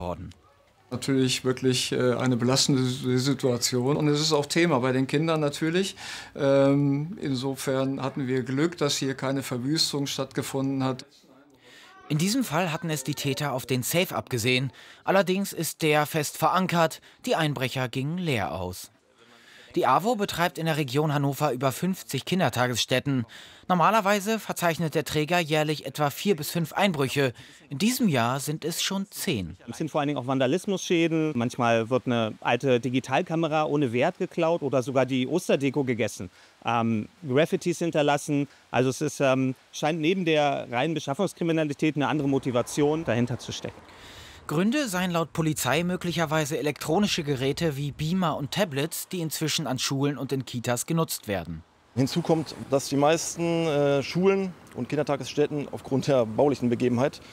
worden. Natürlich wirklich eine belastende Situation und es ist auch Thema bei den Kindern natürlich. Insofern hatten wir Glück, dass hier keine Verwüstung stattgefunden hat. In diesem Fall hatten es die Täter auf den Safe abgesehen. Allerdings ist der fest verankert. Die Einbrecher gingen leer aus. Die AWO betreibt in der Region Hannover über 50 Kindertagesstätten. Normalerweise verzeichnet der Träger jährlich etwa 4 bis 5 Einbrüche. In diesem Jahr sind es schon 10. Es sind vor allen Dingen auch Vandalismusschäden. Manchmal wird eine alte Digitalkamera ohne Wert geklaut oder sogar die Osterdeko gegessen. Graffitis hinterlassen. Also es ist, scheint neben der reinen Beschaffungskriminalität eine andere Motivation dahinter zu stecken. Gründe seien laut Polizei möglicherweise elektronische Geräte wie Beamer und Tablets, die inzwischen an Schulen und in Kitas genutzt werden. Hinzu kommt, dass die meisten Schulen und Kindertagesstätten aufgrund der baulichen Begebenheit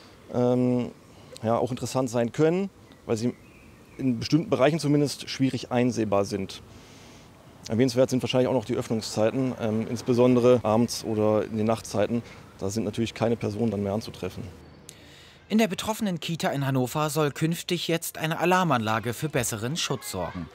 auch interessant sein können, weil sie in bestimmten Bereichen zumindest schwierig einsehbar sind. Erwähnenswert sind wahrscheinlich auch noch die Öffnungszeiten, insbesondere abends oder in den Nachtzeiten. Da sind natürlich keine Personen dann mehr anzutreffen. In der betroffenen Kita in Hannover soll künftig jetzt eine Alarmanlage für besseren Schutz sorgen.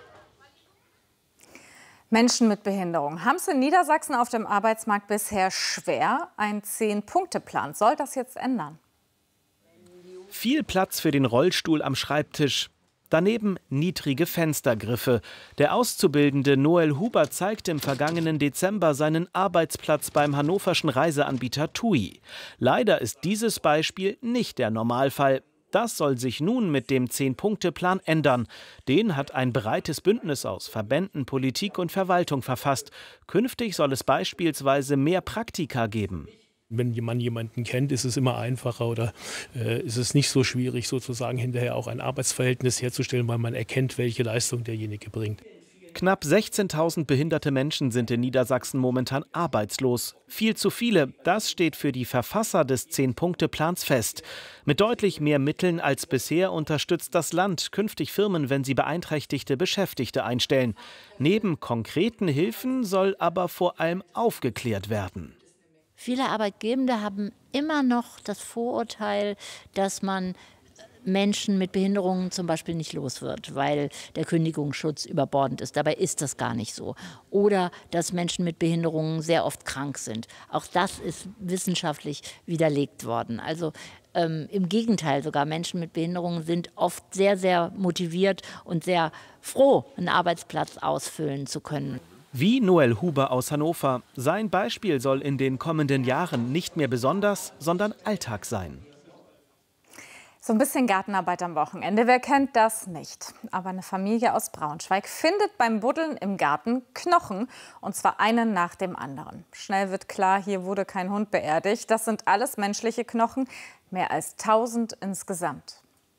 Menschen mit Behinderung haben es in Niedersachsen auf dem Arbeitsmarkt bisher schwer. Ein 10-Punkte-Plan soll das jetzt ändern. Viel Platz für den Rollstuhl am Schreibtisch. Daneben niedrige Fenstergriffe. Der Auszubildende Noel Huber zeigte im vergangenen Dezember seinen Arbeitsplatz beim hannoverschen Reiseanbieter TUI. Leider ist dieses Beispiel nicht der Normalfall. Das soll sich nun mit dem 10-Punkte-Plan ändern. Den hat ein breites Bündnis aus Verbänden, Politik und Verwaltung verfasst. Künftig soll es beispielsweise mehr Praktika geben. Wenn man jemanden kennt, ist es immer einfacher oder ist es nicht so schwierig, sozusagen hinterher auch ein Arbeitsverhältnis herzustellen, weil man erkennt, welche Leistung derjenige bringt. Knapp 16.000 behinderte Menschen sind in Niedersachsen momentan arbeitslos. Viel zu viele, das steht für die Verfasser des 10-Punkte-Plans fest. Mit deutlich mehr Mitteln als bisher unterstützt das Land künftig Firmen, wenn sie beeinträchtigte Beschäftigte einstellen. Neben konkreten Hilfen soll aber vor allem aufgeklärt werden. Viele Arbeitgebende haben immer noch das Vorurteil, dass man Menschen mit Behinderungen zum Beispiel nicht los wird, weil der Kündigungsschutz überbordend ist. Dabei ist das gar nicht so. Oder dass Menschen mit Behinderungen sehr oft krank sind. Auch das ist wissenschaftlich widerlegt worden. Also im Gegenteil sogar, Menschen mit Behinderungen sind oft sehr, sehr motiviert und sehr froh, einen Arbeitsplatz ausfüllen zu können. Wie Noel Huber aus Hannover. Sein Beispiel soll in den kommenden Jahren nicht mehr besonders, sondern Alltag sein. So ein bisschen Gartenarbeit am Wochenende, wer kennt das nicht? Aber eine Familie aus Braunschweig findet beim Buddeln im Garten Knochen, und zwar einen nach dem anderen. Schnell wird klar, hier wurde kein Hund beerdigt. Das sind alles menschliche Knochen, mehr als 1000 insgesamt.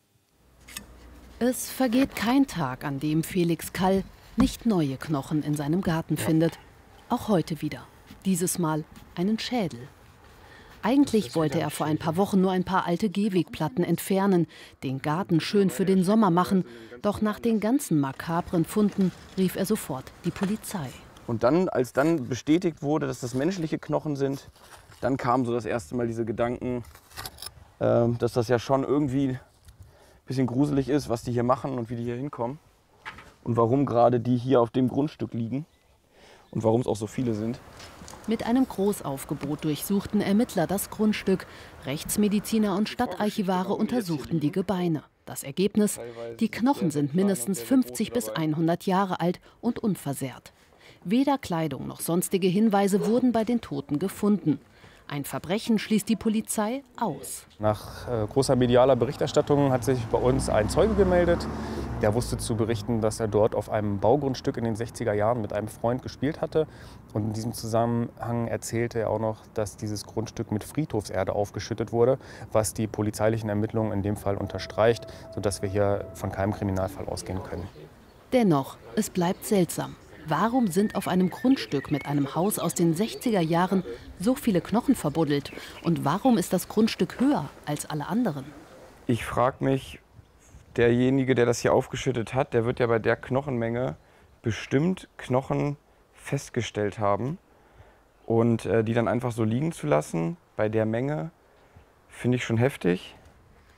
Es vergeht kein Tag, an dem Felix Kall nicht neue Knochen in seinem Garten findet. Auch heute wieder. Dieses Mal einen Schädel. Eigentlich wollte er vor ein paar Wochen nur ein paar alte Gehwegplatten entfernen, den Garten schön für den Sommer machen. Doch nach den ganzen makabren Funden rief er sofort die Polizei. Und dann, als dann bestätigt wurde, dass das menschliche Knochen sind, dann kamen so das erste Mal diese Gedanken, dass das ja schon irgendwie ein bisschen gruselig ist, was die hier machen und wie die hier hinkommen. Und warum gerade die hier auf dem Grundstück liegen und warum es auch so viele sind. Mit einem Großaufgebot durchsuchten Ermittler das Grundstück. Rechtsmediziner und Stadtarchivare untersuchten die Gebeine. Das Ergebnis: Die Knochen sind mindestens 50 bis 100 Jahre alt und unversehrt. Weder Kleidung noch sonstige Hinweise wurden bei den Toten gefunden. Ein Verbrechen schließt die Polizei aus. Nach großer medialer Berichterstattung hat sich bei uns ein Zeuge gemeldet. Der wusste zu berichten, dass er dort auf einem Baugrundstück in den 60er Jahren mit einem Freund gespielt hatte. Und in diesem Zusammenhang erzählte er auch noch, dass dieses Grundstück mit Friedhofserde aufgeschüttet wurde, was die polizeilichen Ermittlungen in dem Fall unterstreicht, sodass wir hier von keinem Kriminalfall ausgehen können. Dennoch, es bleibt seltsam. Warum sind auf einem Grundstück mit einem Haus aus den 60er Jahren so viele Knochen verbuddelt? Und warum ist das Grundstück höher als alle anderen? Ich frage mich, derjenige, der das hier aufgeschüttet hat, der wird ja bei der Knochenmenge bestimmt Knochen festgestellt haben. Und die dann einfach so liegen zu lassen, bei der Menge, finde ich schon heftig.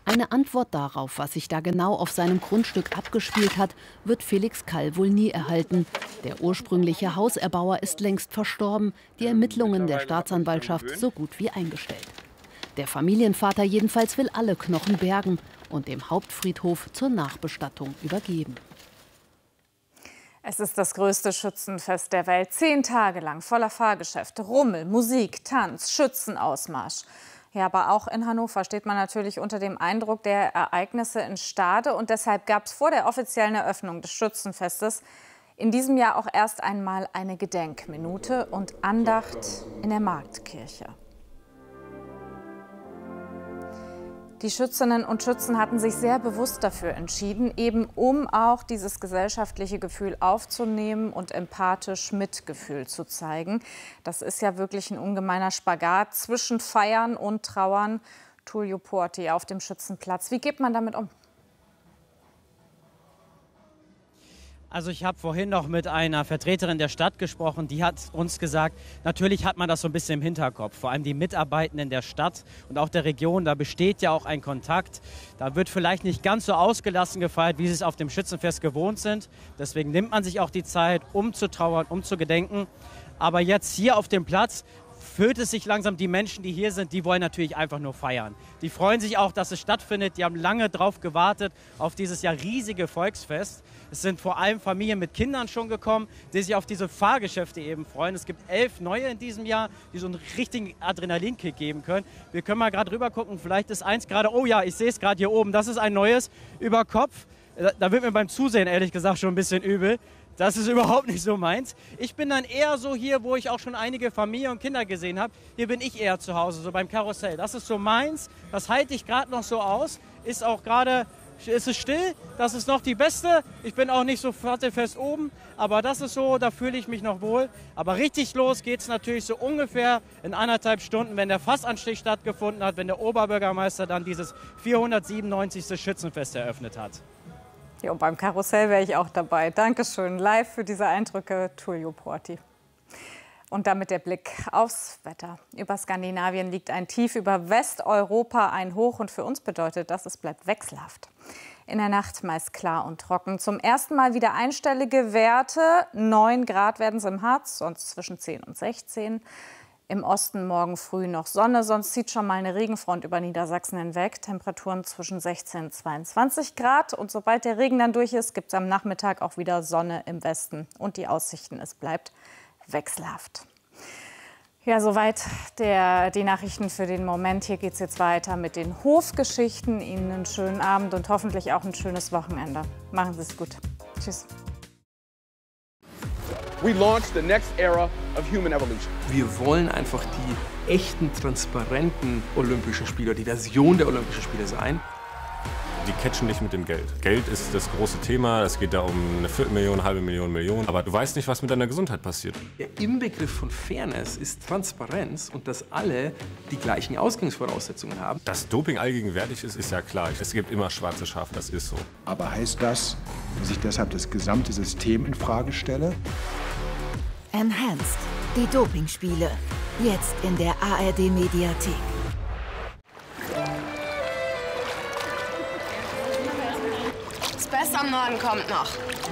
Eine Antwort darauf, was sich da genau auf seinem Grundstück abgespielt hat, wird Felix Kall wohl nie erhalten. Der ursprüngliche Hauserbauer ist längst verstorben, die Ermittlungen der Staatsanwaltschaft so gut wie eingestellt. Der Familienvater jedenfalls will alle Knochen bergen und dem Hauptfriedhof zur Nachbestattung übergeben. Es ist das größte Schützenfest der Welt. 10 Tage lang voller Fahrgeschäfte, Rummel, Musik, Tanz, Schützenausmarsch. Ja, aber auch in Hannover steht man natürlich unter dem Eindruck der Ereignisse in Stade. Und deshalb gab es vor der offiziellen Eröffnung des Schützenfestes in diesem Jahr auch erst einmal eine Gedenkminute und Andacht in der Marktkirche. Die Schützinnen und Schützen hatten sich sehr bewusst dafür entschieden, eben um auch dieses gesellschaftliche Gefühl aufzunehmen und empathisch Mitgefühl zu zeigen. Das ist ja wirklich ein ungemeiner Spagat zwischen Feiern und Trauern. Tullio Porti auf dem Schützenplatz. Wie geht man damit um? Also ich habe vorhin noch mit einer Vertreterin der Stadt gesprochen, die hat uns gesagt, natürlich hat man das so ein bisschen im Hinterkopf, vor allem die Mitarbeitenden der Stadt und auch der Region, da besteht ja auch ein Kontakt. Da wird vielleicht nicht ganz so ausgelassen gefeiert, wie sie es auf dem Schützenfest gewohnt sind. Deswegen nimmt man sich auch die Zeit, um zu trauern, um zu gedenken. Aber jetzt hier auf dem Platz fühlt es sich langsam, die Menschen, die hier sind, die wollen natürlich einfach nur feiern. Die freuen sich auch, dass es stattfindet. Die haben lange drauf gewartet, auf dieses ja riesige Volksfest. Es sind vor allem Familien mit Kindern schon gekommen, die sich auf diese Fahrgeschäfte eben freuen. Es gibt 11 neue in diesem Jahr, die so einen richtigen Adrenalinkick geben können. Wir können mal gerade rüber gucken, vielleicht ist eins gerade, oh ja, ich sehe es gerade hier oben, das ist ein neues über Kopf. Da wird mir beim Zusehen ehrlich gesagt schon ein bisschen übel. Das ist überhaupt nicht so meins. Ich bin dann eher so hier, wo ich auch schon einige Familien und Kinder gesehen habe. Hier bin ich eher zu Hause, so beim Karussell. Das ist so meins, das halte ich gerade noch so aus. Ist auch gerade, ist es still, das ist noch die beste. Ich bin auch nicht so fest oben, aber das ist so, da fühle ich mich noch wohl. Aber richtig los geht es natürlich so ungefähr in 1,5 Stunden, wenn der Fassanstich stattgefunden hat, wenn der Oberbürgermeister dann dieses 497. Schützenfest eröffnet hat. Ja, und beim Karussell wäre ich auch dabei. Dankeschön, live für diese Eindrücke, Tullio Porti. Und damit der Blick aufs Wetter. Über Skandinavien liegt ein Tief, über Westeuropa ein Hoch. Und für uns bedeutet das, es bleibt wechselhaft. In der Nacht meist klar und trocken. Zum ersten Mal wieder einstellige Werte. 9 Grad werden es im Harz, sonst zwischen 10 und 16. Im Osten morgen früh noch Sonne, sonst zieht schon mal eine Regenfront über Niedersachsen hinweg. Temperaturen zwischen 16 und 22 Grad. Und sobald der Regen dann durch ist, gibt es am Nachmittag auch wieder Sonne im Westen. Und die Aussichten, es bleibt wechselhaft. Ja, soweit die Nachrichten für den Moment. Hier geht es jetzt weiter mit den Hofgeschichten. Ihnen einen schönen Abend und hoffentlich auch ein schönes Wochenende. Machen Sie es gut. Tschüss. We launched the next era of human evolution. Wir wollen einfach die echten, transparenten Olympischen Spiele, die Version der Olympischen Spiele sein. Die catchen nicht mit dem Geld. Geld ist das große Thema, es geht da um eine Viertelmillion, halbe Million, aber du weißt nicht, was mit deiner Gesundheit passiert. Der Inbegriff von Fairness ist Transparenz und dass alle die gleichen Ausgangsvoraussetzungen haben. Dass Doping allgegenwärtig ist, ist ja klar. Es gibt immer schwarze Schafe, das ist so. Aber heißt das, dass ich deshalb das gesamte System in Frage stelle? Enhanced, die Dopingspiele. Jetzt in der ARD-Mediathek. Das Beste am Norden kommt noch.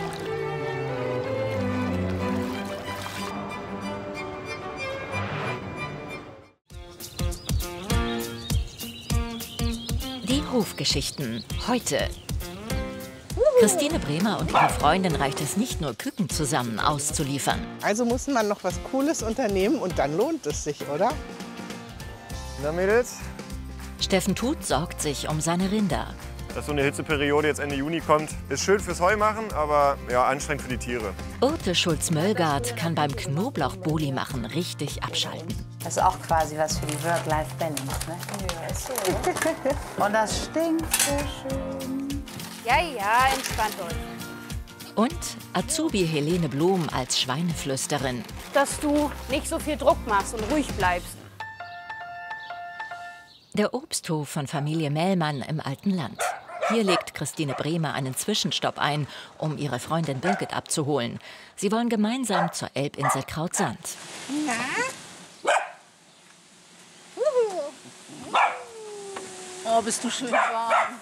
Die Hofgeschichten. Heute. Christine Bremer und ihre Freundin reicht es nicht nur, Küken zusammen auszuliefern. Also muss man noch was Cooles unternehmen und dann lohnt es sich, oder? Na, Mädels? Steffen Tuth sorgt sich um seine Rinder. Dass so eine Hitzeperiode jetzt Ende Juni kommt, ist schön fürs Heu machen, aber ja, anstrengend für die Tiere. Urte Schulz-Möllgard kann beim Knoblauch-Boli machen richtig abschalten. Das ist auch quasi was für die Work-Life-Balance, ne? Ja, ist so, oder? Und das stinkt so schön. Ja, entspannt euch. Und Azubi Helene Blum als Schweineflüsterin. Dass du nicht so viel Druck machst und ruhig bleibst. Der Obsthof von Familie Mellmann im alten Land. Hier legt Christine Bremer einen Zwischenstopp ein, um ihre Freundin Birgit abzuholen. Sie wollen gemeinsam zur Elbinsel Krautsand. Na? Oh, bist du schön warm.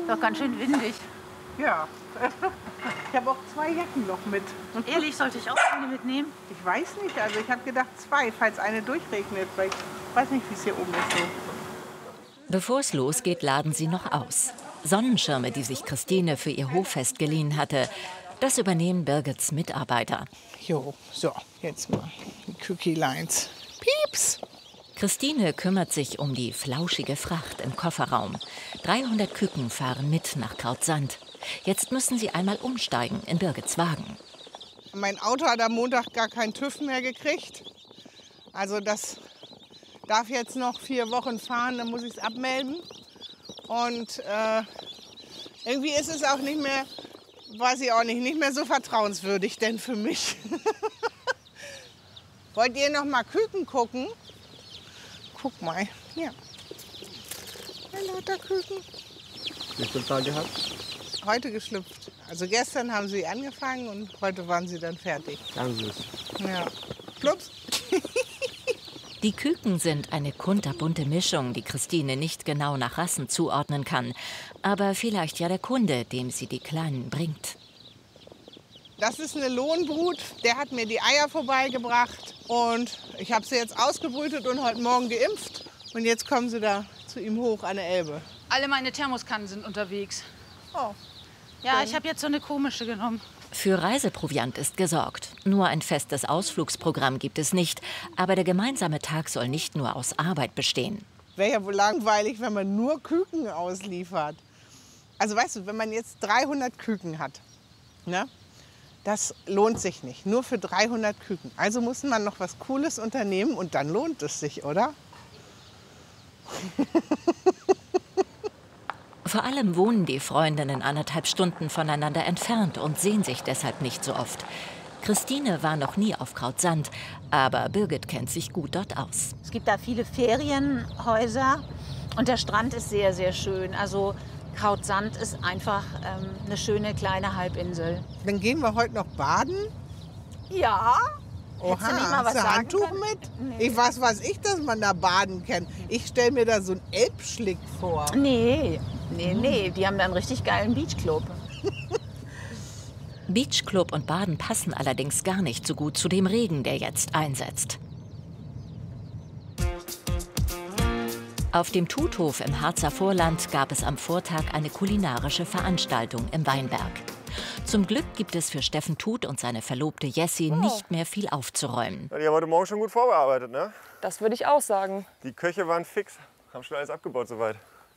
Doch ganz schön windig. Ja. Ich habe auch 2 Jacken noch mit. Und ehrlich, sollte ich auch eine mitnehmen? Ich weiß nicht, also ich habe gedacht 2, falls eine durchregnet, weil ich weiß nicht, wie es hier oben ist so. Bevor es losgeht, laden sie noch aus. Sonnenschirme, die sich Christine für ihr Hoffest geliehen hatte, das übernehmen Birgits Mitarbeiter. Jo, so, jetzt mal die Cookie Lines. Pieps! Christine kümmert sich um die flauschige Fracht im Kofferraum. 300 Küken fahren mit nach Krautsand. Jetzt müssen sie einmal umsteigen in Birgits Wagen. Mein Auto hat am Montag gar keinen TÜV mehr gekriegt. Also das darf jetzt noch 4 Wochen fahren, dann muss ich es abmelden. Und irgendwie ist es auch nicht mehr, weiß ich auch nicht mehr so vertrauenswürdig denn für mich. Wollt ihr noch mal Küken gucken? Guck mal, hier. Ja, lauter Küken. Wie viele Tage gehabt? Heute geschlüpft. Also gestern haben sie angefangen und heute waren sie dann fertig. Ganz süß. Ja. Plups. Die Küken sind eine kunterbunte Mischung, die Christine nicht genau nach Rassen zuordnen kann. Aber vielleicht ja der Kunde, dem sie die Kleinen bringt. Das ist eine Lohnbrut, der hat mir die Eier vorbeigebracht. Und ich habe sie jetzt ausgebrütet und heute Morgen geimpft. Und jetzt kommen sie da zu ihm hoch an der Elbe. Alle meine Thermoskannen sind unterwegs. Oh. Ja, ich habe jetzt so eine komische genommen. Für Reiseproviant ist gesorgt. Nur ein festes Ausflugsprogramm gibt es nicht. Aber der gemeinsame Tag soll nicht nur aus Arbeit bestehen. Wäre ja wohl langweilig, wenn man nur Küken ausliefert. Also weißt du, wenn man jetzt 300 Küken hat, ne? Das lohnt sich nicht, nur für 300 Küken. Also muss man noch was Cooles unternehmen und dann lohnt es sich, oder? Vor allem wohnen die Freundinnen 1,5 Stunden voneinander entfernt und sehen sich deshalb nicht so oft. Christine war noch nie auf Krautsand, aber Birgit kennt sich gut dort aus. Es gibt da viele Ferienhäuser und der Strand ist sehr, sehr schön. Also Krautsand ist einfach eine schöne kleine Halbinsel. Dann gehen wir heute noch baden? Ja. Oha, Hättest du nicht mal was hast du sagen Handtuch können? mit? Nee. Ich weiß ich, dass man da baden kann. Ich stelle mir da so einen Elbschlick vor. Nee, die haben da einen richtig geilen Beachclub. Beachclub und Baden passen allerdings gar nicht so gut zu dem Regen, der jetzt einsetzt. Auf dem Tuthof im Harzer Vorland gab es am Vortag eine kulinarische Veranstaltung im Weinberg. Zum Glück gibt es für Steffen Tut und seine Verlobte Jessie nicht mehr viel aufzuräumen. Die haben heute Morgen schon gut vorbearbeitet, ne? Das würde ich auch sagen. Die Köche waren fix, haben schon alles abgebaut soweit.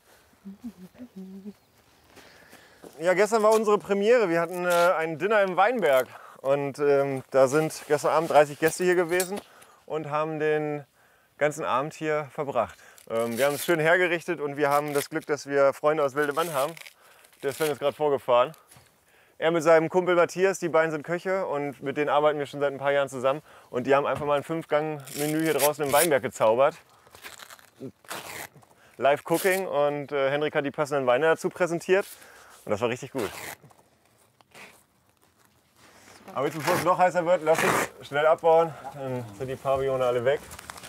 Ja, gestern war unsere Premiere. Wir hatten ein Dinner im Weinberg. Und da sind gestern Abend 30 Gäste hier gewesen und haben den ganzen Abend hier verbracht. Wir haben es schön hergerichtet und wir haben das Glück, dass wir Freunde aus Wildemann haben. Der Sven ist gerade vorgefahren. Er mit seinem Kumpel Matthias, die beiden sind Köche und mit denen arbeiten wir schon seit ein paar Jahren zusammen. Und die haben einfach mal ein 5-Gang-Menü hier draußen im Weinberg gezaubert. Live Cooking und Henrik hat die passenden Weine dazu präsentiert. Und das war richtig gut. Aber jetzt, bevor es noch heißer wird, lass uns schnell abbauen. Dann sind die Pavillone alle weg.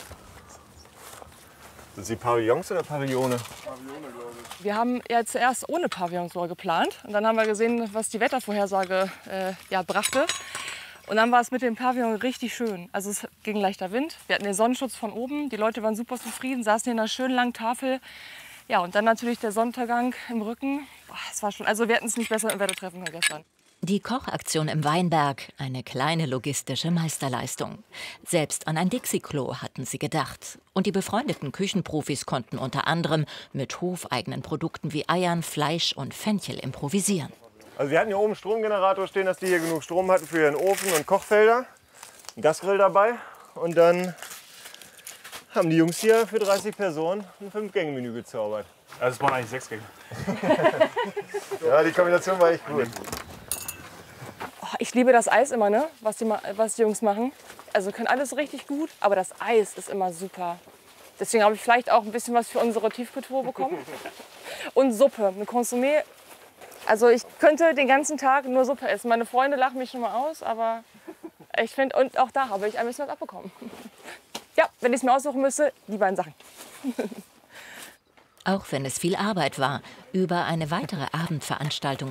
Sind sie Pavillons oder Pavillone? Pavillone, glaube ich. Wir haben ja zuerst ohne Pavillons geplant. Und dann haben wir gesehen, was die Wettervorhersage brachte. Und dann war es mit dem Pavillon richtig schön. Also es ging leichter Wind. Wir hatten den Sonnenschutz von oben. Die Leute waren super zufrieden, saßen hier in einer schönen langen Tafel. Ja, und dann natürlich der Sonnenuntergang im Rücken. Boah, das war schon, also wir hätten es nicht besser im Wetter treffen können gestern. Die Kochaktion im Weinberg, eine kleine logistische Meisterleistung. Selbst an ein Dixie-Klo hatten sie gedacht. Und die befreundeten Küchenprofis konnten unter anderem mit hofeigenen Produkten wie Eiern, Fleisch und Fenchel improvisieren. Also wir hatten hier oben einen Stromgenerator stehen, dass die hier genug Strom hatten für ihren Ofen und Kochfelder. Ein Gasgrill dabei. Und dann haben die Jungs hier für 30 Personen ein 5-Gänge-Menü gezaubert. Also es waren eigentlich 6 Gänge. Ja, die Kombination war echt gut. Oh, ich liebe das Eis immer, ne? Was die Jungs machen. Also können alles richtig gut, aber das Eis ist immer super. Deswegen habe ich vielleicht auch ein bisschen was für unsere Tiefkühltruhe bekommen. Und Suppe, eine Consommé. Also ich könnte den ganzen Tag nur Suppe essen. Meine Freunde lachen mich schon mal aus, aber ich finde, und auch da habe ich ein bisschen was abbekommen. Ja, wenn ich es mir aussuchen müsste, die beiden Sachen. Auch wenn es viel Arbeit war, über eine weitere Abendveranstaltung